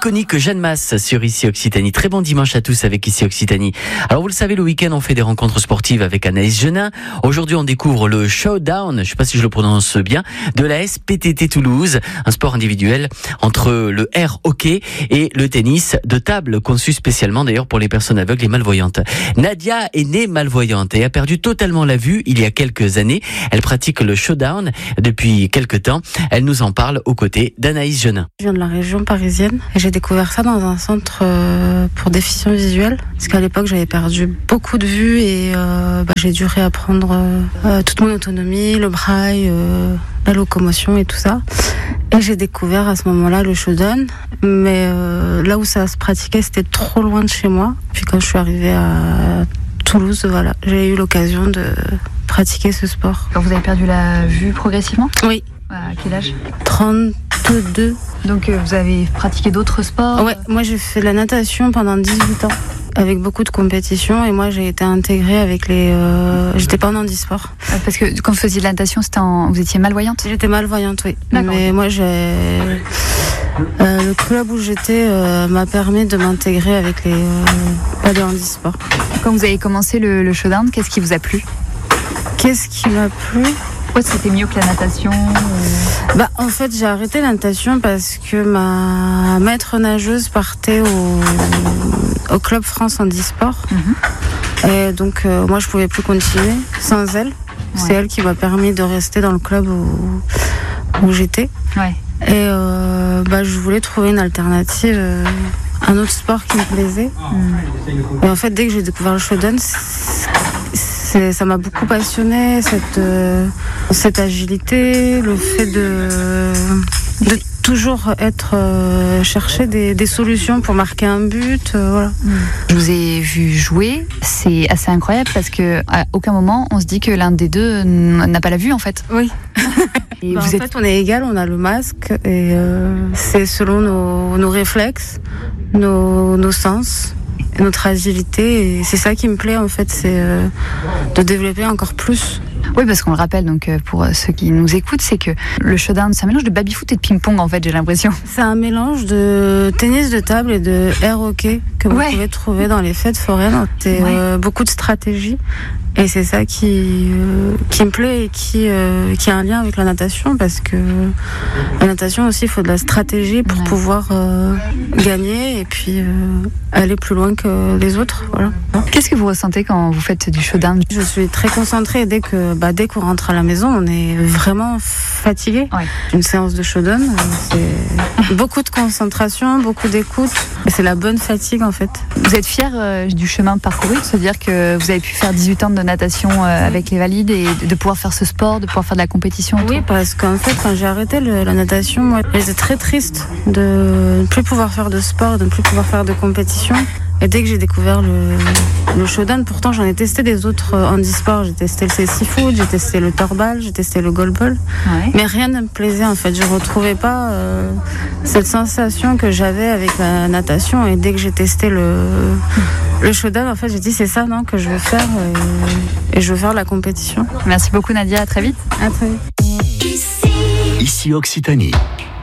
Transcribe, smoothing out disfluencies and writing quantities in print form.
l'iconique Jeanne Masse sur Ici Occitanie. Très bon dimanche à tous avec Ici Occitanie. Alors vous le savez, le week-end on fait des rencontres sportives avec Anaïs Genin. Aujourd'hui on découvre le showdown, je ne sais pas si je le prononce bien, de la SPTT Toulouse, un sport individuel entre le air hockey et le tennis de table, conçu spécialement d'ailleurs pour les personnes aveugles et malvoyantes. Nadia est née malvoyante et a perdu totalement la vue il y a quelques années. Elle pratique le showdown depuis quelques temps. Elle nous en parle aux côtés d'Anaïs Genin. Je viens de la région parisienne et j'ai découvert ça dans un centre pour déficients visuels. Parce qu'à l'époque, j'avais perdu beaucoup de vue et j'ai dû réapprendre toute mon autonomie, le braille, la locomotion et tout ça. Et j'ai découvert à ce moment-là le showdown. Mais là où ça se pratiquait, c'était trop loin de chez moi. Puis quand je suis arrivée à Toulouse, voilà, j'ai eu l'occasion de pratiquer ce sport. Quand vous avez perdu la vue progressivement ? Oui. À quel âge ? 32. Donc vous avez pratiqué d'autres sports ? Ouais, moi j'ai fait de la natation pendant 18 ans, avec beaucoup de compétitions, et moi j'ai été intégrée avec j'étais pas en handisport. Parce que quand vous faisiez de la natation, vous étiez malvoyante ? J'étais malvoyante, oui. D'accord. Mais moi le club où j'étais m'a permis de m'intégrer avec pas de handisport. Quand vous avez commencé le showdown, qu'est-ce qui vous a plu ? Qu'est-ce qui m'a plu ? Pourquoi c'était mieux que la natation ? En fait, j'ai arrêté la natation parce que ma maître nageuse partait au Club France Handisport. Et donc, moi, je pouvais plus continuer sans elle. Ouais. C'est elle qui m'a permis de rester dans le club où j'étais. Ouais. Et je voulais trouver une alternative, un autre sport qui me plaisait. Et en fait, dès que j'ai découvert le showdown, ça m'a beaucoup passionnée, cette agilité, le fait de toujours chercher des solutions pour marquer un but. Voilà. Je vous ai vu jouer, c'est assez incroyable parce qu'à aucun moment on se dit que l'un des deux n'a pas la vue en fait. Oui. En fait, on est égal, on a le masque et c'est selon nos réflexes, nos sens. Notre agilité, et c'est ça qui me plaît en fait, c'est de développer encore plus. Oui, parce qu'on le rappelle, donc pour ceux qui nous écoutent, c'est que le showdown, c'est un mélange de baby-foot et de ping-pong en fait, j'ai l'impression. C'est un mélange de tennis de table et de air hockey que vous pouvez trouver dans les fêtes foraines. C'est beaucoup de stratégie. Et c'est ça qui me plaît et qui a un lien avec la natation, parce que la natation aussi, il faut de la stratégie pour pouvoir gagner et puis aller plus loin que les autres. Voilà. Qu'est-ce que vous ressentez quand vous faites du showdown ? Je suis très concentrée. Dès qu'on rentre à la maison, on est vraiment fatigué. Ouais. Une séance de showdown, c'est beaucoup de concentration, beaucoup d'écoute. Et c'est la bonne fatigue en fait. Vous êtes fière du chemin parcouru, de se dire que vous avez pu faire 18 ans de natation avec les valides et de pouvoir faire ce sport, de pouvoir faire de la compétition? Oui, parce qu'en fait, quand j'ai arrêté la natation, moi, j'étais très triste de ne plus pouvoir faire de sport, de ne plus pouvoir faire de compétition. Et dès que j'ai découvert le showdown, pourtant j'en ai testé des autres handisports. J'ai testé le cécifoot, j'ai testé le torbal, j'ai testé le goalball. Ouais. Mais rien ne me plaisait en fait. Je retrouvais pas cette sensation que j'avais avec la natation. Et dès que j'ai testé le showdown, en fait, j'ai dit c'est ça que je veux faire et je veux faire la compétition. Merci beaucoup Nadia, à très vite. À très vite. Ici Occitanie.